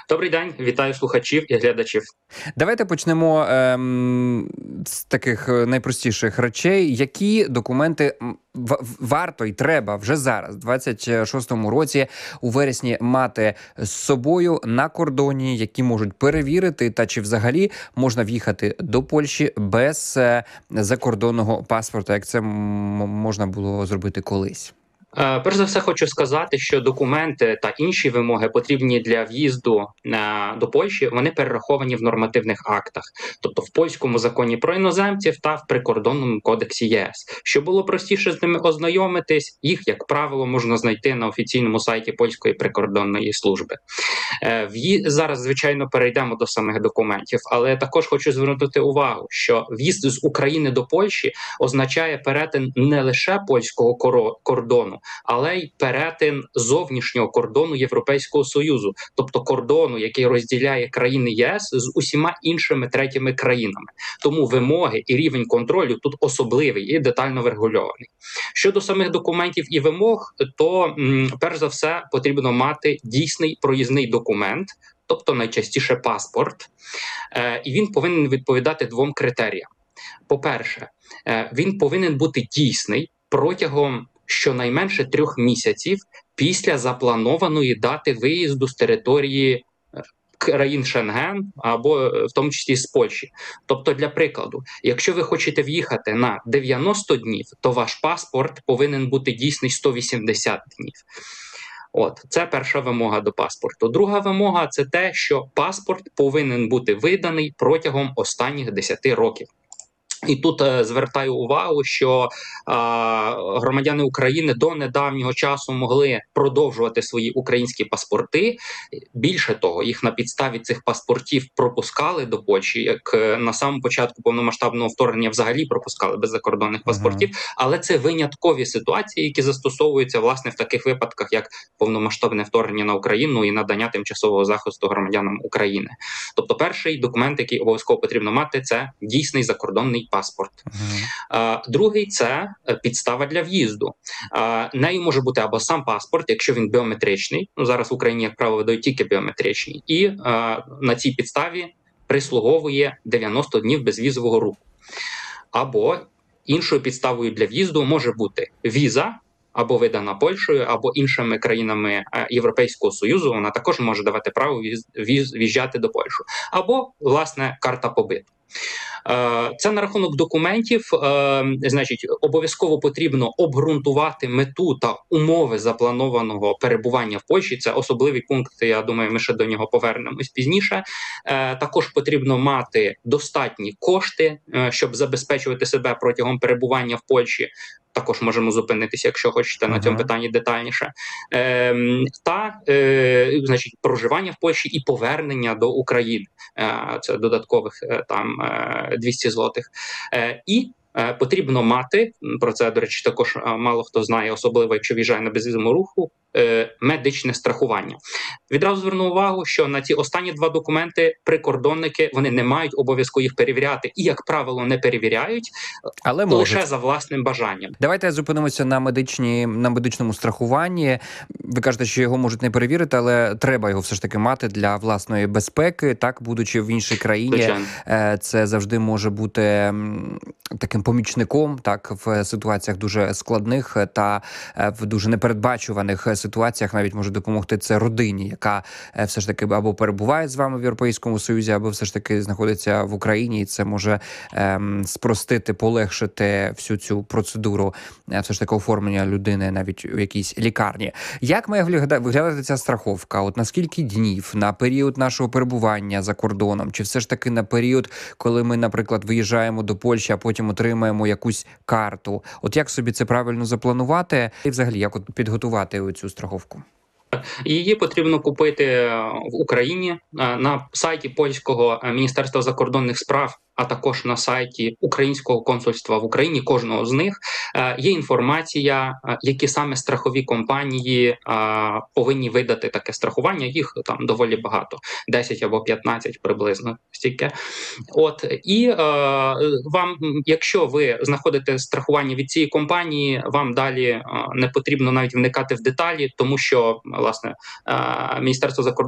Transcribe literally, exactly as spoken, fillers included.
Добрий день, вітаю слухачів і глядачів. Давайте почнемо ем, з таких найпростіших речей. Які документи в- варто і треба вже зараз, в двадцять шостому році, у вересні, мати з собою на кордоні, які можуть перевірити, та чи взагалі можна в'їхати до Польщі без е, закордонного паспорта, як це м- можна було зробити колись? Е, Перш за все, хочу сказати, що документи та інші вимоги, потрібні для в'їзду е, до Польщі, вони перераховані в нормативних актах, тобто в польському законі про іноземців та в прикордонному кодексі ЄС. Щоб було простіше з ними ознайомитись, їх, як правило, можна знайти на офіційному сайті польської прикордонної служби. Е, в'ї- Зараз, звичайно, перейдемо до самих документів, але також хочу звернути увагу, що в'їзд з України до Польщі означає перетин не лише польського коро- кордону, але й перетин зовнішнього кордону Європейського Союзу, тобто кордону, який розділяє країни ЄС з усіма іншими третіми країнами. Тому вимоги і рівень контролю тут особливий і детально врегульований. Щодо самих документів і вимог, то м, перш за все потрібно мати дійсний проїзний документ, тобто найчастіше паспорт, е, і він повинен відповідати двом критеріям. По-перше, е, він повинен бути дійсний протягом щонайменше трьох місяців після запланованої дати виїзду з території е, країн Шенген або е, в тому числі з Польщі. Тобто, для прикладу, якщо ви хочете в'їхати на дев'яносто днів, то ваш паспорт повинен бути дійсний сто вісімдесят днів. От, це перша вимога до паспорту. Друга вимога – це те, що паспорт повинен бути виданий протягом останніх десяти років. І тут е, звертаю увагу, що е, громадяни України до недавнього часу могли продовжувати свої українські паспорти. Більше того, їх на підставі цих паспортів пропускали до Польщі, як е, на самому початку повномасштабного вторгнення взагалі пропускали без закордонних паспортів. Мгм. Але це виняткові ситуації, які застосовуються власне в таких випадках, як повномасштабне вторгнення на Україну і надання тимчасового захисту громадянам України. Тобто, перший документ, який обов'язково потрібно мати, це дійсний закордонний паспорт. Мгм. А, Другий це е, підстава для в'їзду. А, Нею може бути або сам паспорт, якщо він біометричний. Ну зараз в Україні, як правило, видають тільки біометричні, і а, на цій підставі прислуговує дев'яносто днів безвізового руху. Або іншою підставою для в'їзду може бути віза, або видана Польщею, або іншими країнами е, Європейського Союзу. Вона також може давати право в'їз- в'їз- в'їжджати до Польщі. Або, власне, карта побиту. Е, Це на рахунок документів. Е, Значить, обов'язково потрібно обґрунтувати мету та умови запланованого перебування в Польщі. Це особливий пункт. Я думаю, ми ще до нього повернемось пізніше. Е, Також потрібно мати достатні кошти, е, щоб забезпечувати себе протягом перебування в Польщі. Також можемо зупинитися, якщо хочете, на цьому Мгм. питанні детальніше. Ем, та е, значить, проживання в Польщі і повернення до України. Е, Це додаткових е, там е, двісті злотих. Е, І е, потрібно мати, м, про це, до речі, також е, мало хто знає, особливо якщо в'їжджає на безвізовому руху, е, медичне страхування. Відразу зверну увагу, що на ці останні два документи прикордонники вони не мають обов'язку їх перевіряти і, як правило, не перевіряють Але лише можуть. за власним бажанням. Давайте зупинимося на медичні на медичному страхуванні. Ви кажете, що його можуть не перевірити, але треба його все ж таки мати для власної безпеки. Так, будучи в іншій країні, Звичайно. е, це завжди може бути м, таким помічником, так, в ситуаціях дуже складних та е, в дуже непередбачуваних ситуаціях. Навіть може допомогти це родині, яка е, все ж таки або перебуває з вами в Європейському Союзі, або все ж таки знаходиться в Україні, і це може ем, спростити, полегшити всю цю процедуру е, все ж таки оформлення людини навіть у якійсь лікарні. Як має вигляда- виглядати ця страховка? От на скільки днів? На період нашого перебування за кордоном? Чи все ж таки на період, коли ми, наприклад, виїжджаємо до Польщі, а потім отримаємо якусь карту? От як собі це правильно запланувати? І взагалі, як от підготувати цю страховку? Її потрібно купити е, в Україні е, на сайті польського е, міністерства закордонних справ, а також на сайті українського консульства в Україні, кожного з них е, є інформація, е, які саме страхові компанії е, повинні видати таке страхування. Їх там доволі багато, десять або п'ятнадцять приблизно стільки. От і е, вам, якщо ви знаходите страхування від цієї компанії, вам далі е, не потрібно навіть вникати в деталі, тому що власне е, Міністерство закордонних